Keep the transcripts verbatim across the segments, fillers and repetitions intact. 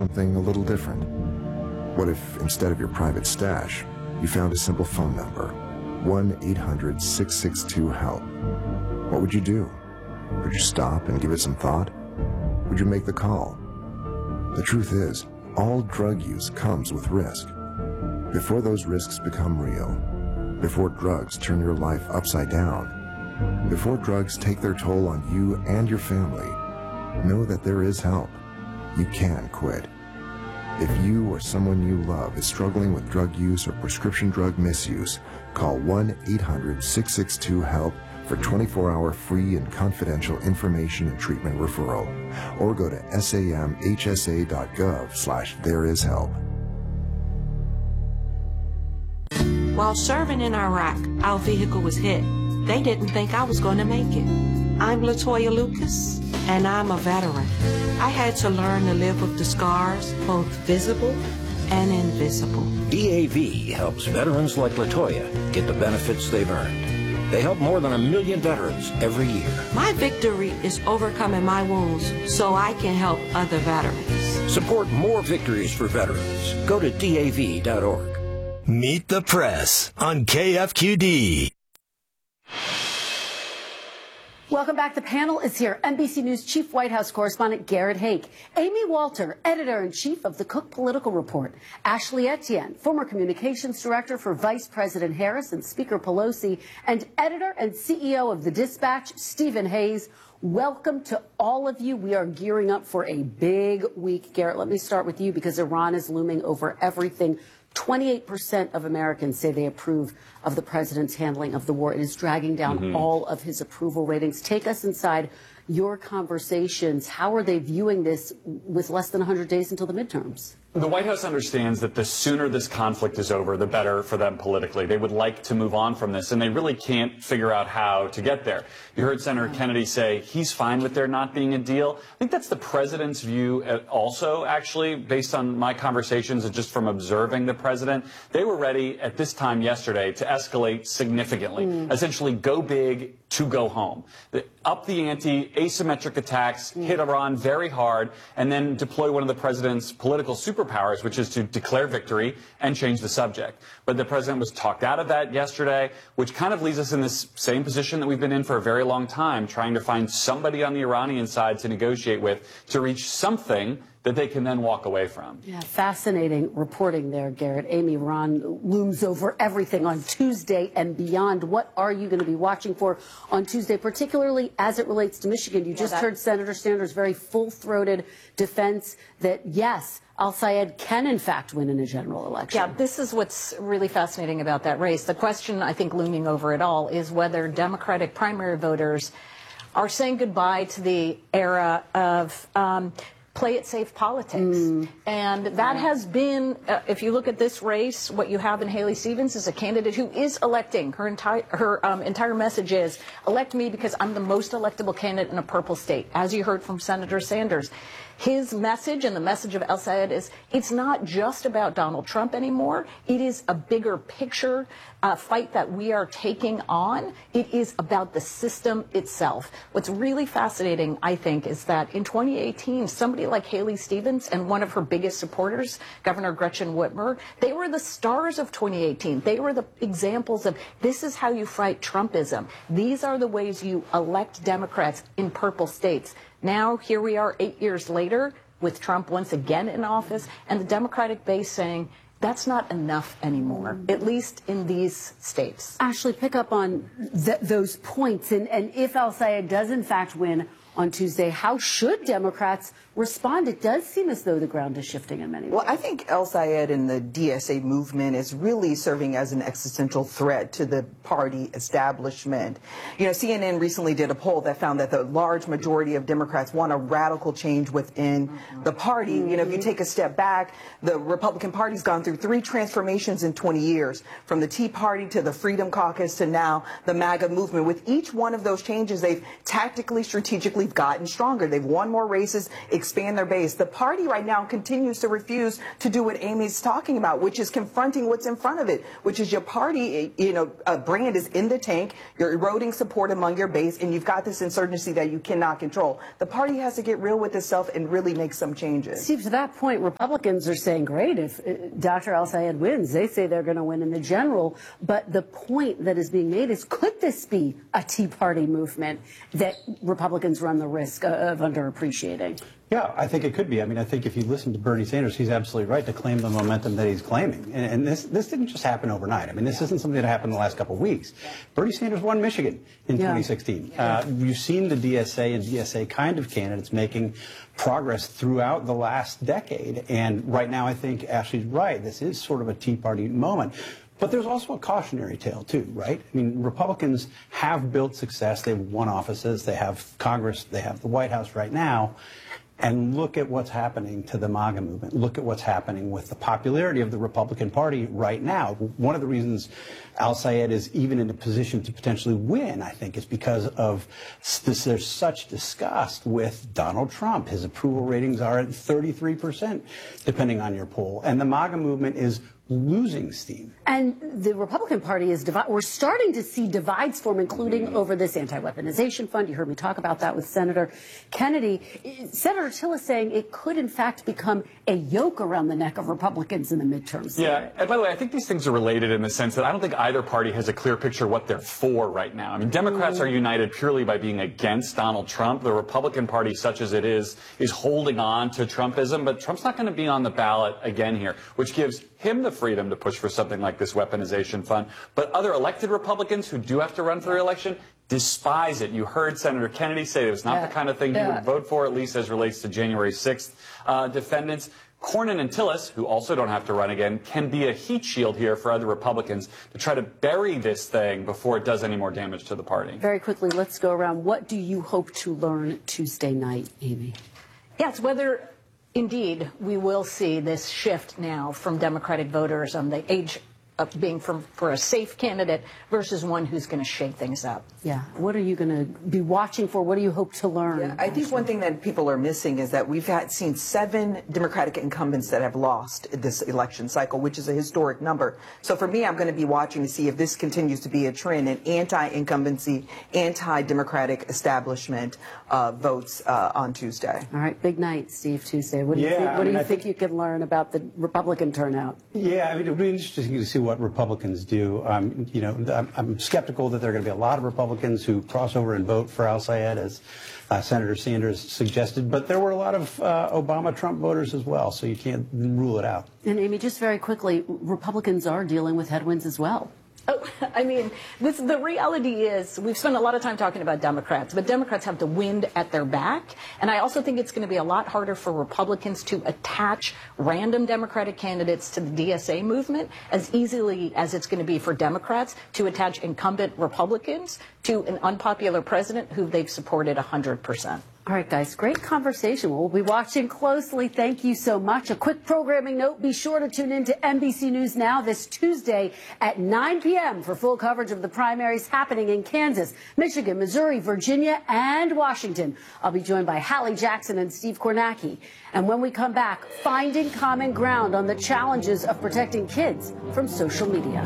something a little different? What if, instead of your private stash, you found a simple phone number, one eight hundred, six six two, HELP? What would you do? Would you stop and give it some thought? Would you make the call? The truth is, all drug use comes with risk. Before those risks become real, before drugs turn your life upside down, before drugs take their toll on you and your family, know that there is help. You can quit. If you or someone you love is struggling with drug use or prescription drug misuse, call one eight hundred, six six two, HELP for twenty-four hour free and confidential information and treatment referral, or go to samhsa.gov slash there is help. While serving in Iraq, our vehicle was hit. They didn't think I was going to make it. I'm Latoya Lucas, and I'm a veteran. I had to learn to live with the scars, both visible and invisible. D A V helps veterans like Latoya get the benefits they've earned. They help more than a million veterans every year. My victory is overcoming my wounds so I can help other veterans. Support more victories for veterans. Go to D A V dot org. Meet the Press on K F Q D. Welcome back. The panel is here. N B C News Chief White House Correspondent Garrett Haake, Amy Walter, Editor-in-Chief of the Cook Political Report, Ashley Etienne, former Communications Director for Vice President Harris and Speaker Pelosi, and Editor and C E O of The Dispatch, Stephen Hayes. Welcome to all of you. We are gearing up for a big week. Garrett, let me start with you because Iran is looming over everything. twenty-eight percent of Americans say they approve of the president's handling of the war. It is dragging down mm-hmm. all of his approval ratings. Take us inside your conversations. How are they viewing this with less than one hundred days until the midterms? The White House understands that the sooner this conflict is over, the better for them politically. They would like to move on from this, and they really can't figure out how to get there. You heard Senator Kennedy say he's fine with there not being a deal. I think that's the president's view also, actually, based on my conversations and just from observing the president. They were ready at this time yesterday to escalate significantly, mm. essentially go big to go home. The, up the ante, asymmetric attacks, mm. hit Iran very hard, and then deploy one of the president's political superpowers, which is to declare victory and change the subject. But the president was talked out of that yesterday, which kind of leaves us in this same position that we've been in for a very long time, trying to find somebody on the Iranian side to negotiate with to reach something that they can then walk away from. Yeah, fascinating reporting there, Garrett. Amy, Iran looms over everything on Tuesday and beyond. What are you going to be watching for on Tuesday, particularly as it relates to Michigan? You yeah, just that... heard Senator Sanders' very full-throated defense that, yes, Al-Sayed can, in fact, win in a general election. Yeah, this is what's really fascinating about that race. The question, I think, looming over it all is whether Democratic primary voters are saying goodbye to the era of um, play it safe politics. Mm. And that has been, uh, if you look at this race, what you have in Haley Stevens is a candidate who is electing. Her entire her um, entire message is, elect me because I'm the most electable candidate in a purple state, as you heard from Senator Sanders. His message and the message of Al-Sayed is it's not just about Donald Trump anymore. It is a bigger picture uh, fight that we are taking on. It is about the system itself. What's really fascinating, I think, is that in twenty eighteen, somebody like Haley Stevens and one of her biggest supporters, Governor Gretchen Whitmer, they were the stars of twenty eighteen. They were the examples of this is how you fight Trumpism. These are the ways you elect Democrats in purple states. Now, here we are eight years later with Trump once again in office and the Democratic base saying that's not enough anymore, at least in these states. Ashley, pick up on th those points. And, and if Al-Sayed does, in fact, win on Tuesday, how should Democrats respond? It does seem as though the ground is shifting in many ways. Well, I think Al-Sayed and the D S A movement is really serving as an existential threat to the party establishment. You know, C N N recently did a poll that found that the large majority of Democrats want a radical change within mm-hmm. the party. Mm-hmm. You know, if you take a step back, the Republican Party's gone through three transformations in twenty years, from the Tea Party to the Freedom Caucus to now the MAGA movement. With each one of those changes, they've tactically, strategically they've gotten stronger. They've won more races, expand their base. The party right now continues to refuse to do what Amy's talking about, which is confronting what's in front of it, which is your party, you know, a brand is in the tank, you're eroding support among your base, and you've got this insurgency that you cannot control. The party has to get real with itself and really make some changes. Steve, to that point, Republicans are saying, great, if uh, Doctor Al-Sayed wins, they say they're going to win in the general. But the point that is being made is, could this be a Tea Party movement that Republicans run the risk of underappreciating? Yeah, I think it could be. I mean, I think if you listen to Bernie Sanders, he's absolutely right to claim the momentum that he's claiming. And, and this this didn't just happen overnight. I mean, this isn't something that happened in the last couple of weeks. Bernie Sanders won Michigan in yeah. twenty sixteen. Uh, you've seen the D S A and D S A kind of candidates making progress throughout the last decade. And right now, I think Ashley's right. This is sort of a Tea Party moment. But there's also a cautionary tale, too, right? I mean, Republicans have built success. They've won offices. They have Congress. They have the White House right now. And look at what's happening to the MAGA movement. Look at what's happening with the popularity of the Republican Party right now. One of the reasons Al-Sayed is even in a position to potentially win, I think, is because of this, there's such disgust with Donald Trump. His approval ratings are at thirty-three percent, depending on your poll. And the MAGA movement is losing steam. And the Republican Party is divided. We're starting to see divides form, including over this anti-weaponization fund. You heard me talk about that with Senator Kennedy. Senator Till is saying it could, in fact, become a yoke around the neck of Republicans in the midterms. Yeah, and by the way, I think these things are related in the sense that I don't think either party has a clear picture of what they're for right now. I mean, Democrats mm. are united purely by being against Donald Trump. The Republican Party, such as it is, is holding on to Trumpism, but Trump's not going to be on the ballot again here, which gives him the freedom to push for something like this weaponization fund. But other elected Republicans who do have to run for re-election despise it. You heard Senator Kennedy say it was not yeah. the kind of thing yeah. he would vote for, at least as relates to January sixth uh, defendants. Cornyn and Tillis, who also don't have to run again, can be a heat shield here for other Republicans to try to bury this thing before it does any more damage to the party. Very quickly, let's go around. What do you hope to learn Tuesday night, Amy? Yes, whether indeed we will see this shift now from Democratic voters on the age of being from, for a safe candidate versus one who's going to shake things up. Yeah. What are you going to be watching for? What do you hope to learn? Yeah, I think one thing that people are missing is that we've had seen seven Democratic incumbents that have lost this election cycle, which is a historic number. So for me, I'm going to be watching to see if this continues to be a trend in anti-incumbency, anti-Democratic establishment uh, votes uh, on Tuesday. All right. Big night, Steve, Tuesday. What do you yeah, think, what I mean, do you I think, think you can learn about the Republican turnout? Yeah, I mean, it would be interesting to see what Republicans do. Um, you know, I'm, I'm skeptical that there are going to be a lot of Republicans who cross over and vote for Al-Sayed, as uh, Senator Sanders suggested. But there were a lot of uh, Obama-Trump voters as well, so you can't rule it out. And Amy, just very quickly, Republicans are dealing with headwinds as well. Oh, I mean, this, the reality is we've spent a lot of time talking about Democrats, but Democrats have the wind at their back. And I also think it's going to be a lot harder for Republicans to attach random Democratic candidates to the D S A movement as easily as it's going to be for Democrats to attach incumbent Republicans to an unpopular president who they've supported one hundred percent. All right, guys, great conversation. We'll be watching closely. Thank you so much. A quick programming note, be sure to tune in to N B C News Now this Tuesday at nine p m for full coverage of the primaries happening in Kansas, Michigan, Missouri, Virginia, and Washington. I'll be joined by Hallie Jackson and Steve Kornacki. And when we come back, finding common ground on the challenges of protecting kids from social media.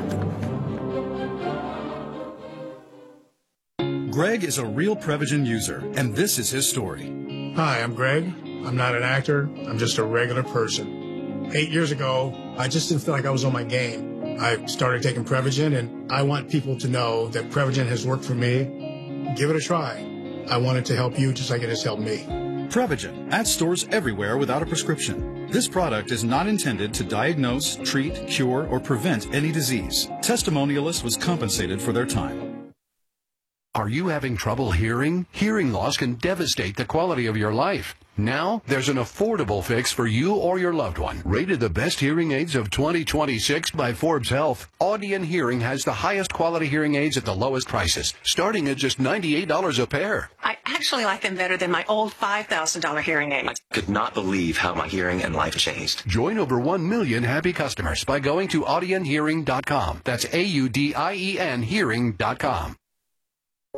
Greg is a real Prevagen user, and this is his story. Hi, I'm Greg. I'm not an actor. I'm just a regular person. Eight years ago, I just didn't feel like I was on my game. I started taking Prevagen, and I want people to know that Prevagen has worked for me. Give it a try. I want it to help you just like it has helped me. Prevagen, at stores everywhere without a prescription. This product is not intended to diagnose, treat, cure, or prevent any disease. Testimonialists was compensated for their time. Are you having trouble hearing? Hearing loss can devastate the quality of your life. Now, there's an affordable fix for you or your loved one. Rated the best hearing aids of twenty twenty-six by Forbes Health, Audion Hearing has the highest quality hearing aids at the lowest prices, starting at just ninety-eight dollars a pair. I actually like them better than my old five thousand dollar hearing aid. I could not believe how my hearing and life changed. Join over one million happy customers by going to audion hearing dot com. That's A U D I E N hearing dot com.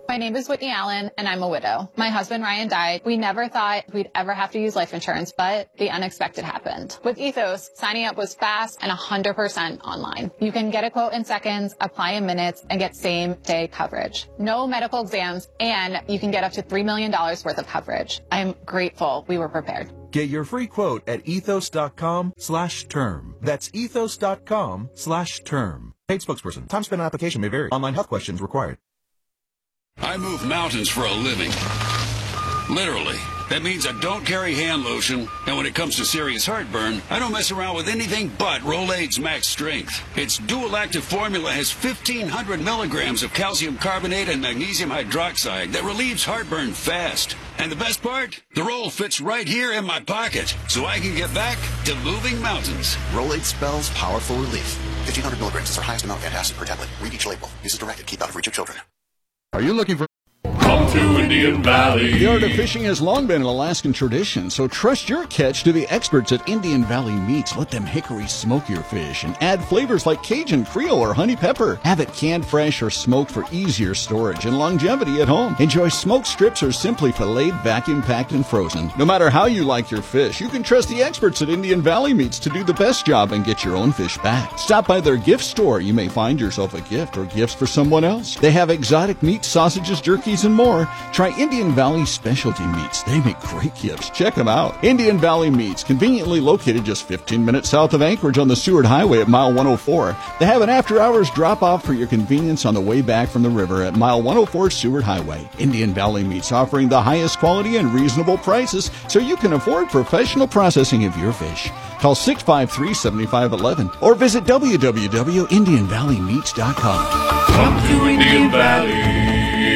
My name is Whitney Allen, and I'm a widow. My husband, Ryan, died. We never thought we'd ever have to use life insurance, but the unexpected happened. With Ethos, signing up was fast and one hundred percent online. You can get a quote in seconds, apply in minutes, and get same-day coverage. No medical exams, and you can get up to three million dollars worth of coverage. I'm grateful we were prepared. Get your free quote at ethos.com slash term. That's ethos.com slash term. Paid spokesperson. Time spent on application may vary. Online health questions required. I move mountains for a living. Literally. That means I don't carry hand lotion, and when it comes to serious heartburn, I don't mess around with anything but Rolaids Max Strength. Its dual-active formula has fifteen hundred milligrams of calcium carbonate and magnesium hydroxide that relieves heartburn fast. And the best part? The roll fits right here in my pocket, so I can get back to moving mountains. Rolaids spells powerful relief. fifteen hundred milligrams is our highest amount of antacid per tablet. Read each label. Use as directed. Keep out of reach of children. Are you looking for... Come to Indian Valley. The art of fishing has long been an Alaskan tradition, so trust your catch to the experts at Indian Valley Meats. Let them hickory smoke your fish and add flavors like Cajun, Creole, or honey pepper. Have it canned fresh or smoked for easier storage and longevity at home. Enjoy smoked strips or simply filleted, vacuum packed, and frozen. No matter how you like your fish, you can trust the experts at Indian Valley Meats to do the best job and get your own fish back. Stop by their gift store. You may find yourself a gift or gifts for someone else. They have exotic meats, sausages, jerkies, and more. Try Indian Valley Specialty Meats. They make great gifts. Check them out. Indian Valley Meats, conveniently located just fifteen minutes south of Anchorage on the Seward Highway at mile one oh four. They have an after-hours drop-off for your convenience on the way back from the river at mile one oh four Seward Highway. Indian Valley Meats offering the highest quality and reasonable prices so you can afford professional processing of your fish. Call six five three, seven five one one or visit w w w dot indian valley meats dot com. Come to Indian Valley.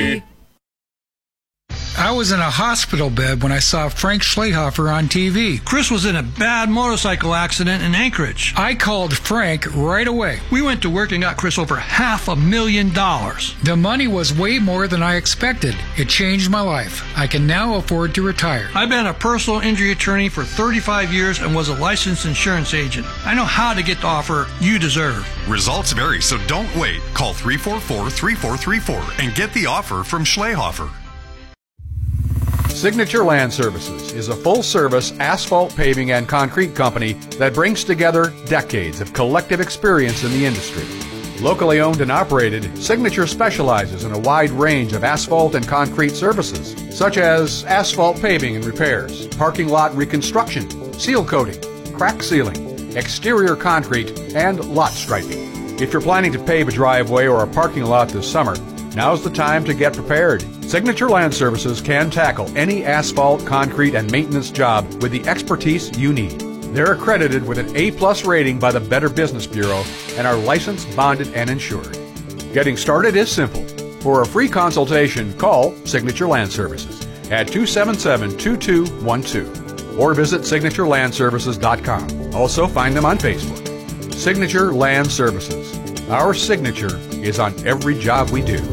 I was in a hospital bed when I saw Frank Schlehofer on T V. Chris was in a bad motorcycle accident in Anchorage. I called Frank right away. We went to work and got Chris over half a million dollars. The money was way more than I expected. It changed my life. I can now afford to retire. I've been a personal injury attorney for thirty-five years and was a licensed insurance agent. I know how to get the offer you deserve. Results vary, so don't wait. Call three four four, three four three four and get the offer from Schlehofer. Signature Land Services is a full-service asphalt paving and concrete company that brings together decades of collective experience in the industry. Locally owned and operated, Signature specializes in a wide range of asphalt and concrete services, such as asphalt paving and repairs, parking lot reconstruction, seal coating, crack sealing, exterior concrete, and lot striping. If you're planning to pave a driveway or a parking lot this summer, now's the time to get prepared. Signature Land Services can tackle any asphalt, concrete, and maintenance job with the expertise you need. They're accredited with an A-plus rating by the Better Business Bureau and are licensed, bonded, and insured. Getting started is simple. For a free consultation, call Signature Land Services at two seven seven, two two one two or visit signature land services dot com. Also find them on Facebook. Signature Land Services. Our signature is on every job we do.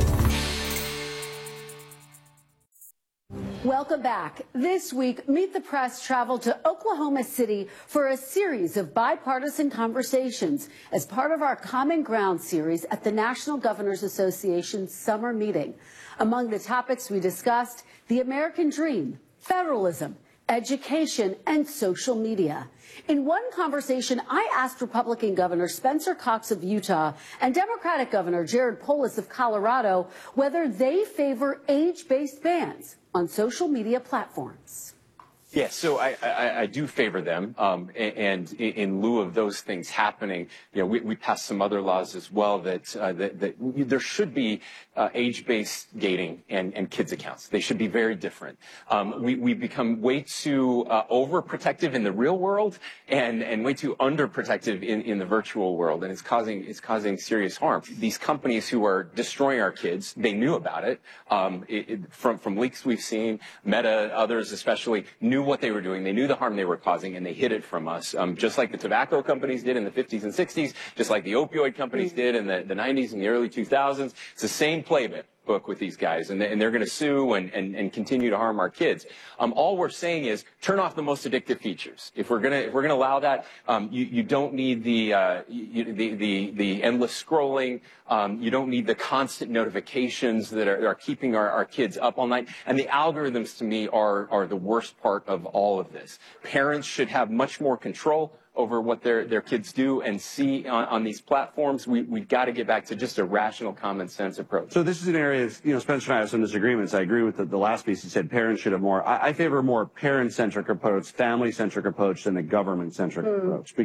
Welcome back. This week, Meet the Press traveled to Oklahoma City for a series of bipartisan conversations as part of our Common Ground series at the National Governors Association summer meeting. Among the topics we discussed, the American dream, federalism, education, and social media. In one conversation, I asked Republican Governor Spencer Cox of Utah and Democratic Governor Jared Polis of Colorado whether they favor age-based bans on social media platforms. Yes, so I, I, I do favor them, um, and, and in lieu of those things happening, you know, we, we passed some other laws as well that uh, that, that there should be uh, age-based gating and, and kids accounts. They should be very different. Um, we we become way too uh, overprotective in the real world and and way too underprotective in, in the virtual world, and it's causing it's causing serious harm. These companies who are destroying our kids, they knew about it. Um, it, it from from leaks we've seen, Meta, others especially knew what they were doing. They knew the harm they were causing, and they hid it from us, um, just like the tobacco companies did in the fifties and sixties, just like the opioid companies did in the, the nineties and the early two thousands. It's the same playbook. book with these guys, and, they, and they're going to sue and, and, and continue to harm our kids. Um, all we're saying is turn off the most addictive features. If we're going to if we're going to allow that, um, you, you don't need the, uh, you, the the the endless scrolling. Um, you don't need the constant notifications that are, are keeping our, our kids up all night. And the algorithms, to me, are are the worst part of all of this. Parents should have much more control over what their, their kids do and see on, on these platforms. We, we've got to get back to just a rational, common sense approach. So this is an area, of, you know, Spencer and I have some disagreements. I agree with the, the last piece. He said parents should have more. I, I favor a more parent-centric approach, family-centric approach than a government-centric mm. approach.